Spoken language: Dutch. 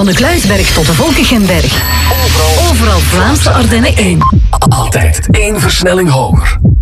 Van de Kluisberg tot de Volkichenberg. Overal Vlaamse Ardennen 1. Altijd 1 versnelling hoger.